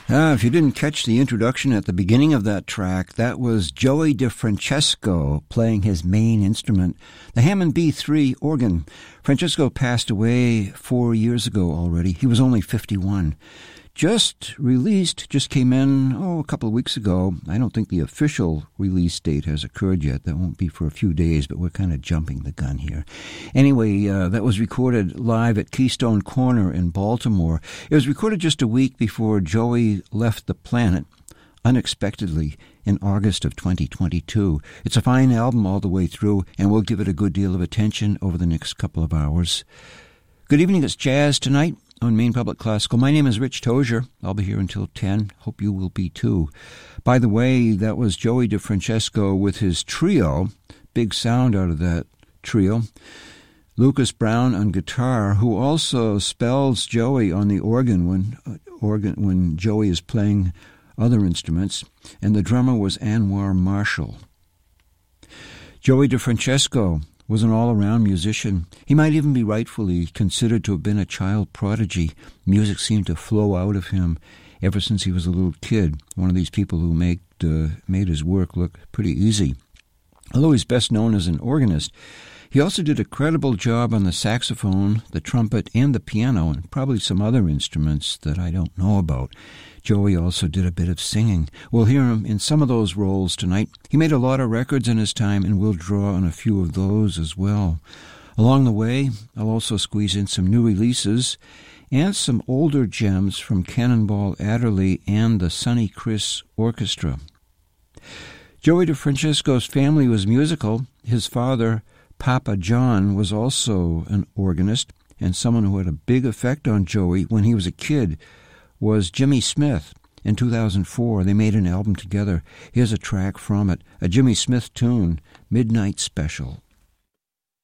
If you didn't catch the introduction at the beginning of that track, that was Joey DeFrancesco playing his main instrument, the Hammond B3 organ. Francesco passed away 4 years ago already. He was only 51. Just came in, a couple of weeks ago. I don't think the official release date has occurred yet. That won't be for a few days, but we're kind of jumping the gun here. Anyway, that was recorded live at Keystone Corner in Baltimore. It was recorded just a week before Joey left the planet, unexpectedly, in August of 2022. It's a fine album all the way through, and we'll give it a good deal of attention over the next couple of hours. Good evening, it's Jazz tonight on Maine Public Classical. My name is Rich Tozier. I'll be here until 10. Hope you will be too. By the way, that was Joey DeFrancesco with his trio. Big sound out of that trio. Lucas Brown on guitar, who also spells Joey on the organ when Joey is playing other instruments. And the drummer was Anwar Marshall. Joey DeFrancesco was an all-around musician. He might even be rightfully considered to have been a child prodigy. Music seemed to flow out of him ever since he was a little kid, one of these people who made his work look pretty easy. Although he's best known as an organist, he also did a credible job on the saxophone, the trumpet, and the piano, and probably some other instruments that I don't know about. Joey also did a bit of singing. We'll hear him in some of those roles tonight. He made a lot of records in his time, and we'll draw on a few of those as well. Along the way, I'll also squeeze in some new releases and some older gems from Cannonball Adderley and the Sonny Criss Orchestra. Joey DeFrancesco's family was musical. His father, Papa John, was also an organist, and someone who had a big effect on Joey when he was a kid was Jimmy Smith. In 2004, they made an album together. Here's a track from it, a Jimmy Smith tune, Midnight Special.